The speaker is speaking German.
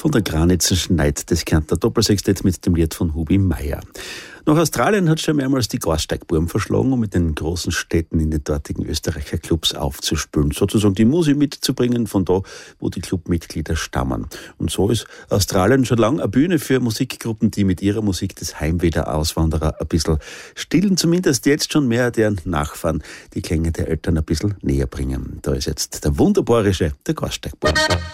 von der Granitzer Schneid, das Kärntner Doppelsextett mit dem Lied von Hubi Meier. Nach Australien hat schon mehrmals die Gasteigbuben verschlagen, um mit den großen Städten in den dortigen Österreicher Clubs aufzuspülen, sozusagen die Musik mitzubringen, von da, wo die Clubmitglieder stammen. Und so ist Australien schon lange eine Bühne für Musikgruppen, die mit ihrer Musik das Heimweh der Auswanderer ein bisschen stillen, zumindest jetzt schon mehr deren Nachfahren, die Klänge der Eltern ein bisschen näher bringen. Da ist jetzt der Wunderbarische, der Gasteigbuben.